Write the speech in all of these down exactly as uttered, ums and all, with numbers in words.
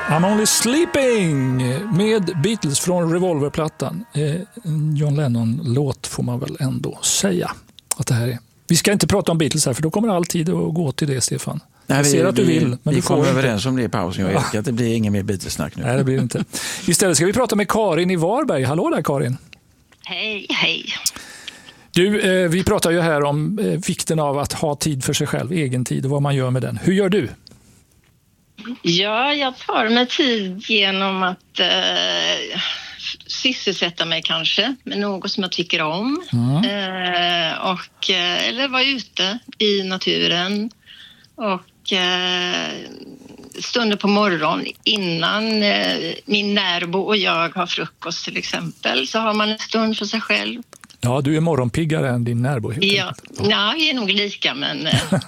I'm Only Sleeping med Beatles från Revolverplattan. Eh, John Lennon-låt får man väl ändå säga att det här är. Vi ska inte prata om Beatles här för då kommer all tid att gå till det, Stefan. Nej, jag ser vi, att du vill, men vi du får kommer inte. överens om det i pausen. Jag vet att det blir ingen mer Beatles-snack nu. Nej, det blir det inte. Istället ska vi prata med Karin i Varberg. Hallå där, Karin. Hej, hej. Du, eh, vi pratar ju här om eh, vikten av att ha tid för sig själv, egen tid och vad man gör med den. Hur gör du? Ja, jag tar mig tid genom att eh, sysselsätta mig kanske med något som jag tycker om. Mm. Eh, och, eh, eller vara ute i naturen. Och eh, stunder på morgon innan eh, min närbo och jag har frukost till exempel så har man en stund för sig själv. Ja, du är morgonpiggare än din närbo. Helt ja, ja, vi är nog lika, men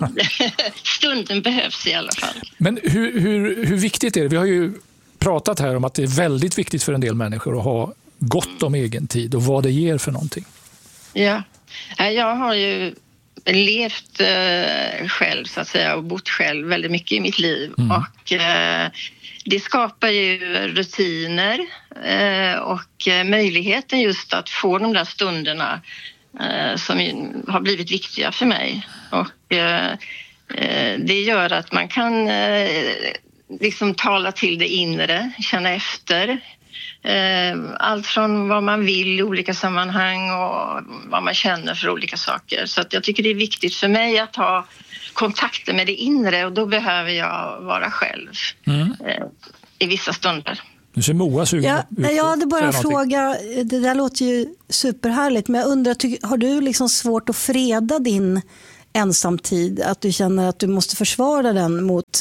stunden behövs i alla fall. Men hur, hur, hur viktigt är det? Vi har ju pratat här om att det är väldigt viktigt för en del människor att ha gott om egen tid och vad det ger för någonting. Ja, jag har ju levt eh, själv så att säga och bott själv väldigt mycket i mitt liv. Mm. Och eh, det skapar ju rutiner eh, och eh, möjligheten just att få de där stunderna eh, som har blivit viktiga för mig. Och eh, eh, det gör att man kan eh, liksom tala till det inre, känna efter. Eh, allt från vad man vill i olika sammanhang och vad man känner för olika saker. Så att jag tycker det är viktigt för mig att ha kontakter med det inre och då behöver jag vara själv mm. eh, i vissa stunder. Nu ser Moa sugen ja, ut. Jag hade bara en fråga, det där låter ju superhärligt, men jag undrar, har du liksom svårt att freda din ensamtid? Att du känner att du måste försvara den mot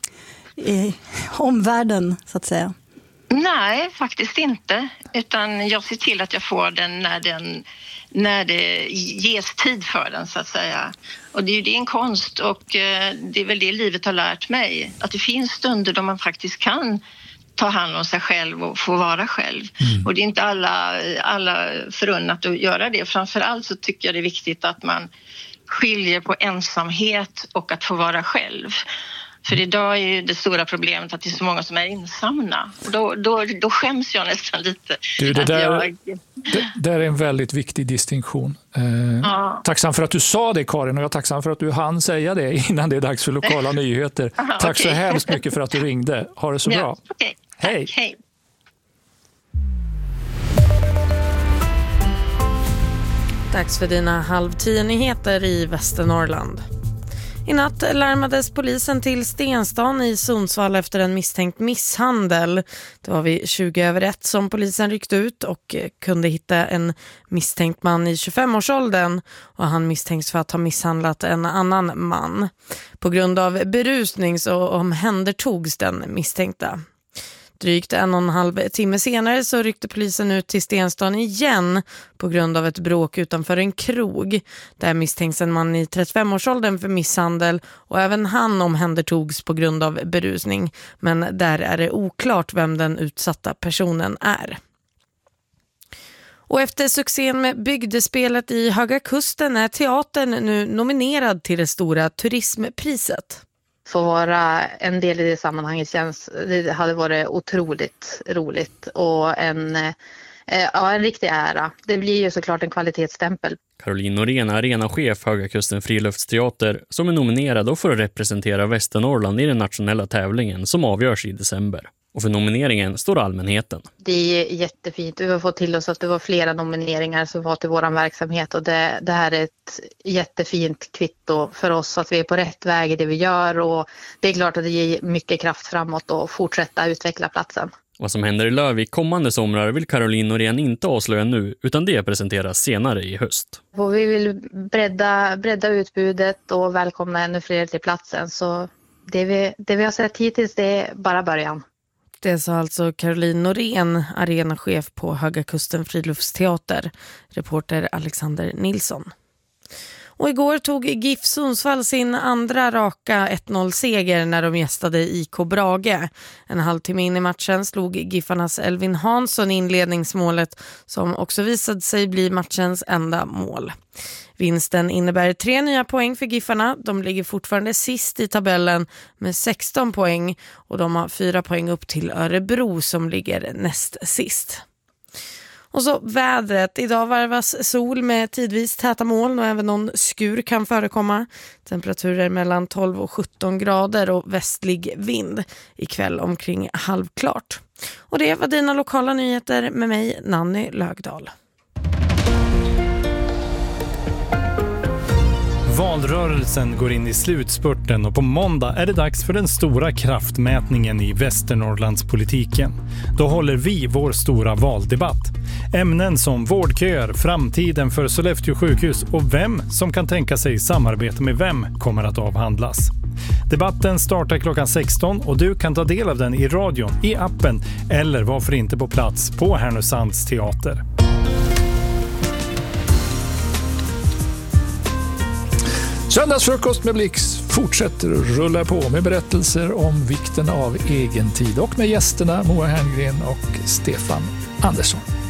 eh, omvärlden så att säga? Nej, faktiskt inte. Utan jag ser till att jag får den när, den när det ges tid för den så att säga. Och det är ju det en konst och eh, det är väl det livet har lärt mig. Att det finns stunder då man faktiskt kan ta hand om sig själv och få vara själv. Mm. Och det är inte alla, alla förunnat att göra det. Framförallt så tycker jag det är viktigt att man skiljer på ensamhet och att få vara själv. För idag är ju det stora problemet att det är så många som är ensamma. Då, då, då skäms jag nästan lite. Du, det, att där, jag... det där är en väldigt viktig distinktion. Eh, ja. Tacksam för att du sa det, Karin, och jag är tacksam för att du hann säga det innan det är dags för lokala nyheter. Aha, Tack okay. så hemskt mycket för att du ringde. Ha det så ja, bra. Okay. Hej. Tack, hej. Dags för dina halv tio nyheter i Västernorrland. I natt larmades polisen till Stenstan i Sundsvall efter en misstänkt misshandel. Det var vid tjugo över ett som polisen ryckte ut och kunde hitta en misstänkt man i tjugofemårsåldern och han misstänks för att ha misshandlat en annan man. På grund av berusning så omhändertogs den misstänkta. Drygt en och en halv timme senare så ryckte polisen ut till Stenstan igen på grund av ett bråk utanför en krog. Där misstänks en man i trettiofemårsåldern för misshandel och även han omhändertogs på grund av berusning. Men där är det oklart vem den utsatta personen är. Och efter succén med bygdespelet i Höga Kusten är teatern nu nominerad till det stora turismpriset. Få vara en del i det sammanhanget känns, det hade varit otroligt roligt och en, eh, ja, en riktig ära. Det blir ju såklart en kvalitetsstämpel. Caroline Norén, arenachef Höga Kusten Friluftsteater, som är nominerad och får representera Västernorrland i den nationella tävlingen som avgörs i december. Och för nomineringen står allmänheten. Det är jättefint. Vi har fått till oss att det var flera nomineringar som var till vår verksamhet. Och det, det här är ett jättefint kvitto för oss att vi är på rätt väg i det vi gör. Och det är klart att det ger mycket kraft framåt och fortsätta utveckla platsen. Vad som händer i Lövvik kommande somrar vill Caroline Norén inte avslöja nu, utan det presenteras senare i höst. Och vi vill bredda, bredda utbudet och välkomna ännu fler till platsen. Så det vi, det vi har sett hittills, det är bara början. Det sa alltså Caroline Norén, arenachef på Höga Kusten Friluftsteater, reporter Alexander Nilsson. Och igår tog GIF Sundsvall sin andra raka ett noll-seger när de gästade I K Brage. En halvtimme in i matchen slog GIFarnas Elvin Hansson inledningsmålet som också visade sig bli matchens enda mål. Vinsten innebär tre nya poäng för Giffarna. De ligger fortfarande sist i tabellen med sexton poäng och de har fyra poäng upp till Örebro som ligger näst sist. Och så vädret. Idag varvas sol med tidvis täta moln och även någon skur kan förekomma. Temperaturer mellan tolv och sjutton grader och västlig vind. Ikväll omkring halvklart. Och det var dina lokala nyheter med mig, Nanny Lögdahl. Valrörelsen går in i slutspurten och på måndag är det dags för den stora kraftmätningen i Västernorrlandspolitiken. Då håller vi vår stora valdebatt. Ämnen som vårdköer, framtiden för Sollefteå sjukhus och vem som kan tänka sig samarbeta med vem kommer att avhandlas. Debatten startar klockan sexton och du kan ta del av den i radion, i appen eller varför inte på plats på Härnösands teater. Söndagsfrukost med Blix fortsätter att rulla på med berättelser om vikten av egen tid och med gästerna Moa Herngren och Stefan Andersson.